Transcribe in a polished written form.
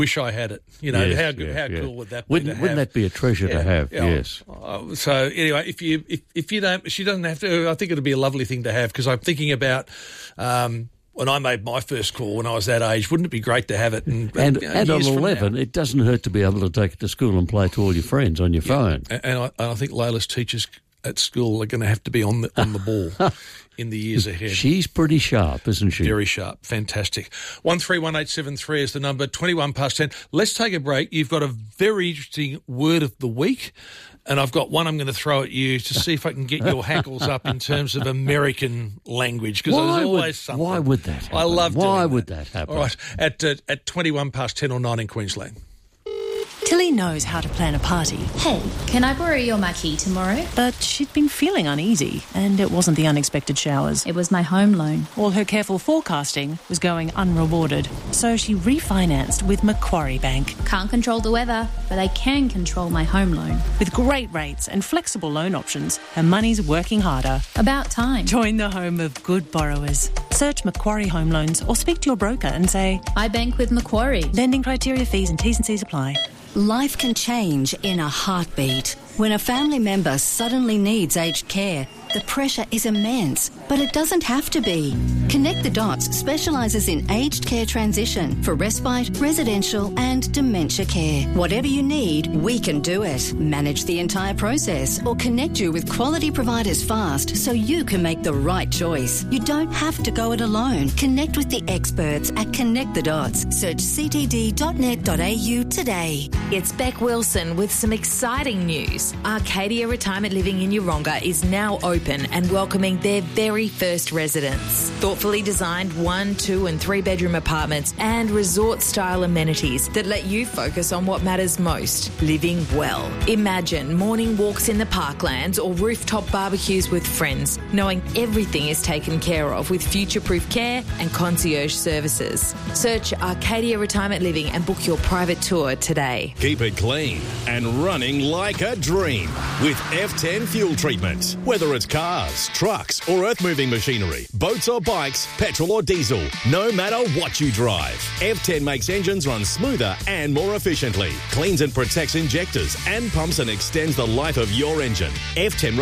Wish I had it. You know, how cool would that be to have? Wouldn't that be a treasure to have? Yes. So anyway, if you don't, she doesn't have to. I think it'd be a lovely thing to have, because I'm thinking about when I made my first call when I was that age. Wouldn't it be great to have it? And on 11, it doesn't hurt to be able to take it to school and play to all your friends on your phone. And I think Layla's teachers at school are going to have to be on the ball in the years ahead. She's pretty sharp, isn't she? Very sharp. Fantastic. 131873 is the number, 21 past 10. Let's take a break. You've got a very interesting word of the week, and I've got one I'm going to throw at you to see if I can get your hackles up in terms of American language, because there's always something. Why would that happen? I love doing Why would that happen? All right, at 21 past 10 or 9 in Queensland. Tilly knows how to plan a party. Hey, can I borrow your marquee tomorrow? But she'd been feeling uneasy, and it wasn't the unexpected showers. It was my home loan. All her careful forecasting was going unrewarded, so she refinanced with Macquarie Bank. Can't control the weather, but I can control my home loan. With great rates and flexible loan options, her money's working harder. About time. Join the home of good borrowers. Search Macquarie Home Loans or speak to your broker and say, I bank with Macquarie. Lending criteria, fees and T's and C's apply. Life can change in a heartbeat. When a family member suddenly needs aged care, the pressure is immense, but it doesn't have to be. Connect the Dots specialises in aged care transition for respite, residential and dementia care. Whatever you need, we can do it. Manage the entire process or connect you with quality providers fast so you can make the right choice. You don't have to go it alone. Connect with the experts at Connect the Dots. Search ctd.net.au today. It's Beck Wilson with some exciting news. Arcadia Retirement Living in Yeronga is now open and welcoming their very first residents. Thoughtfully designed 1, 2 and 3 bedroom apartments and resort-style amenities that let you focus on what matters most, living well. Imagine morning walks in the parklands or rooftop barbecues with friends, knowing everything is taken care of with future-proof care and concierge services. Search Arcadia Retirement Living and book your private tour today. Keep it clean and running like a dream with F10 fuel treatment. Whether it's cars, trucks or earth-moving machinery, boats or bikes, petrol or diesel, no matter what you drive, F10 makes engines run smoother and more efficiently, cleans and protects injectors and pumps and extends the life of your engine. F10